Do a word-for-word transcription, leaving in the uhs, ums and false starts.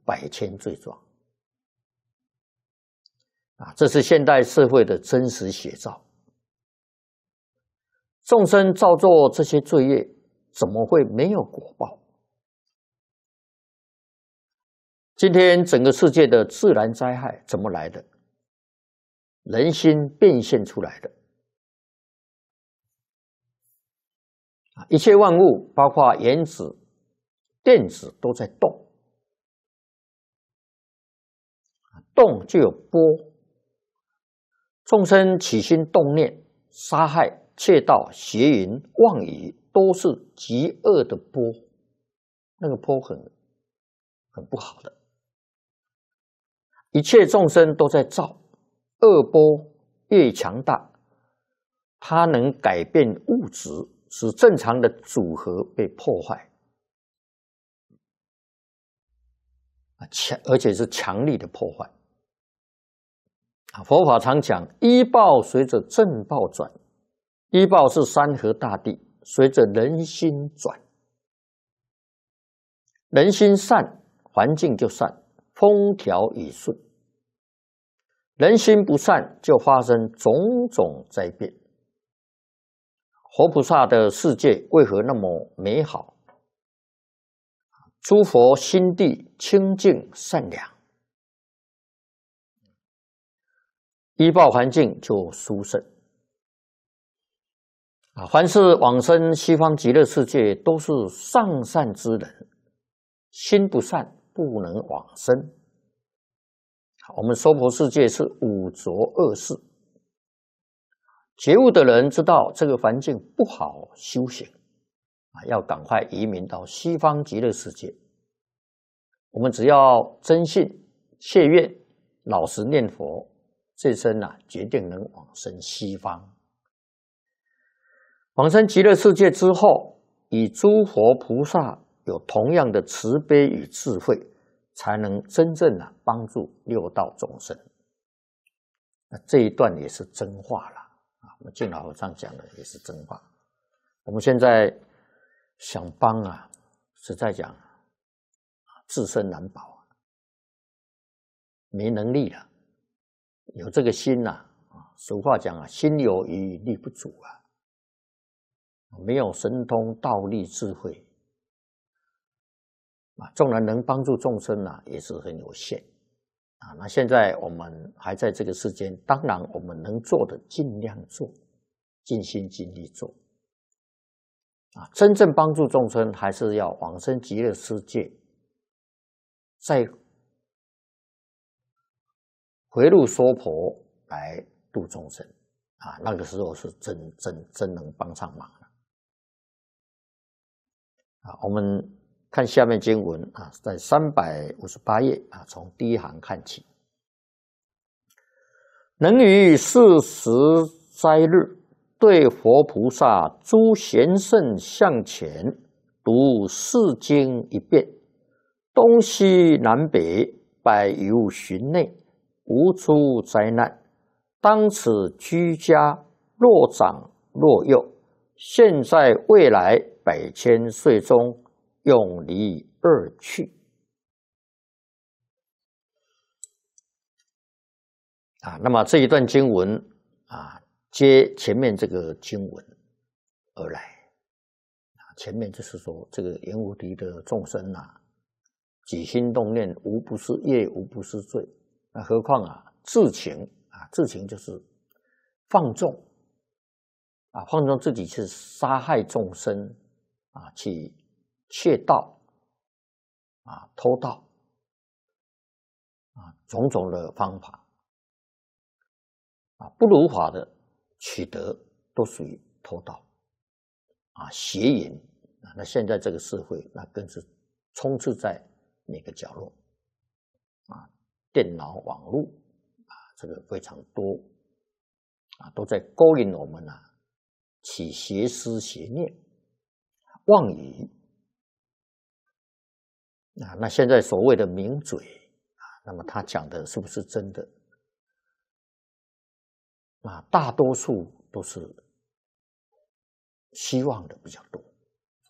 百千罪状。啊，这是现代社会的真实写照。众生造作这些罪业，怎么会没有果报？今天整个世界的自然灾害怎么来的？人心变现出来的。一切万物，包括原子、电子，都在动，动就有波。众生起心动念，杀害、窃盗、邪淫、妄语，都是极恶的波，那个波很很不好的。一切众生都在造，恶波越强大，它能改变物质，使正常的组合被破坏，强而且是强力的破坏。佛法常讲，依报随着正报转，依报是山河大地，随着人心转。人心善，环境就善，风调雨顺；人心不善，就发生种种灾变。活菩萨的世界为何那么美好？诸佛心地清净善良，依报环境就殊胜。啊，凡是往生西方极乐世界，都是上善之人，心不善不能往生。我们娑婆世界是五浊恶世，觉悟的人知道这个环境不好修行，啊，要赶快移民到西方极乐世界。我们只要真信切愿，老实念佛，这生啊，决定能往生西方。往生极乐世界之后，与诸佛菩萨有同样的慈悲与智慧，才能真正啊帮助六道众生。那这一段也是真话了啊！我们净老和尚讲的也是真话。我们现在想帮啊，实在讲，自身难保啊，没能力了。有这个心呐，啊，俗话讲啊，心有余力不足啊，没有神通道力智慧啊，纵然能帮助众生啊，也是很有限啊。那现在我们还在这个世间，当然我们能做的尽量做，尽心尽力做啊。真正帮助众生，还是要往生极乐世界，再回入娑婆来度众生啊，那个时候是真真真能帮上忙了啊。我们看下面经文啊，在三百五十八页啊，从第一行看起。能于四时斋日，对佛菩萨诸贤圣向前，读四经一遍，东西南北百由旬内，无出灾难。当此居家，若长若幼，现在未来百千岁中，永离二趣。啊，那么这一段经文啊，接前面这个经文而来。啊，前面就是说，这个阎浮提的众生啊，起心动念无不是业，无不是罪。那何况啊，自情啊，自情就是放纵啊，放纵自己去杀害众生啊，去窃盗啊，偷盗啊，种种的方法。啊，不如法的取得都属于偷盗啊，邪淫啊。那现在这个社会，那更是充斥在每个角落啊，电脑、网络啊，这个非常多啊，都在勾引我们啊，起邪思、邪念、妄语啊。那现在所谓的名嘴啊，那么他讲的是不是真的？啊，大多数都是希望的比较多。